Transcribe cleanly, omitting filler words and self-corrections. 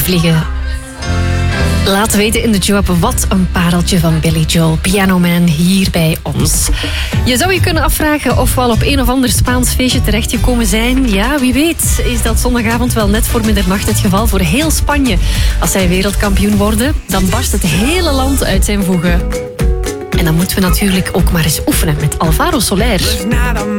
vliegen. Laat weten in de job wat een pareltje van Billy Joel, Piano Man, hier bij ons. Je zou je kunnen afvragen of we al op een of ander Spaans feestje terechtgekomen zijn. Ja, wie weet is dat zondagavond wel net voor middernacht het geval voor heel Spanje. Als zij wereldkampioen worden, dan barst het hele land uit zijn voegen. En dan moeten we natuurlijk ook maar eens oefenen met Alvaro Soler.